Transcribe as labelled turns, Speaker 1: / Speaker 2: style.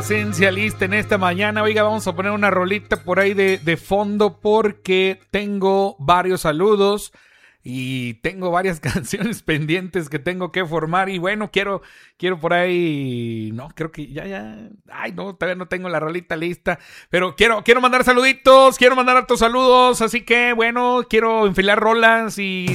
Speaker 1: Esencialista en esta mañana. Oiga, vamos a poner una rolita por ahí de fondo porque tengo varios saludos y tengo varias canciones pendientes que tengo que formar. Y bueno, quiero por ahí. No, creo que ya. Ay, no, todavía no tengo la rolita lista. Pero quiero mandar saluditos, quiero mandar hartos saludos. Así que bueno, quiero enfilar rolas y